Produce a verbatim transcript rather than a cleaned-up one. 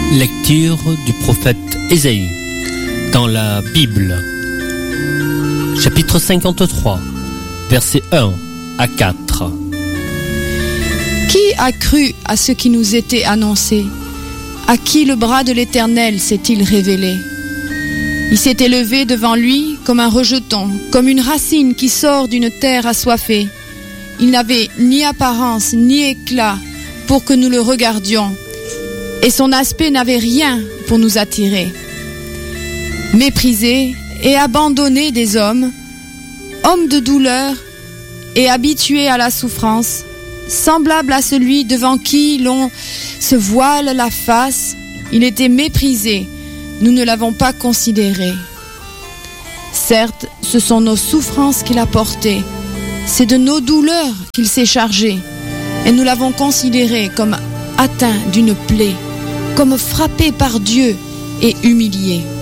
Lecture du prophète Ésaïe dans la Bible, chapitre cinquante-trois, versets un à quatre. Qui a cru à ce qui nous était annoncé? À qui le bras de l'Éternel s'est-il révélé? Il s'est élevé devant lui comme un rejeton, comme une racine qui sort d'une terre assoiffée. Il n'avait ni apparence ni éclat pour que nous le regardions, et son aspect n'avait rien pour nous attirer. Méprisé et abandonné des hommes, homme de douleur et habitué à la souffrance, semblable à celui devant qui l'on se voile la face, il était méprisé, nous ne l'avons pas considéré. Certes, ce sont nos souffrances qu'il a portées, c'est de nos douleurs qu'il s'est chargé, et nous l'avons considéré comme atteint d'une plaie, comme frappé par Dieu et humilié.